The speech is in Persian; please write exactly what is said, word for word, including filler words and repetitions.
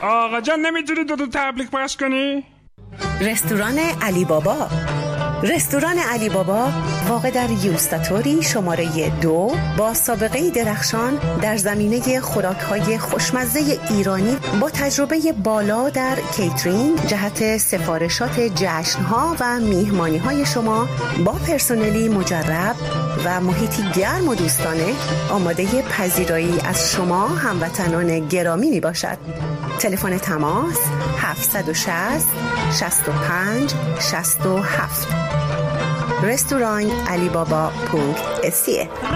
آقا جان نمیتونی دو تا تبلیغ پخش کنی؟ رستوران علی بابا. رستوران علی بابا واقع در یوستاتوری شماره دو با سابقه درخشان در زمینه خوراک‌های خوشمزه ایرانی با تجربه بالا در کیترینگ جهت سفارشات جشن‌ها و میهمانی‌های شما با پرسنلی مجرب و محیطی گرم و دوستانه آماده پذیرایی از شما هموطنان گرامی می باشد. تلفن تماس هفت شش صفر شصت و پنج شصت و هفت. رستوران علی بابا پونک اسیه.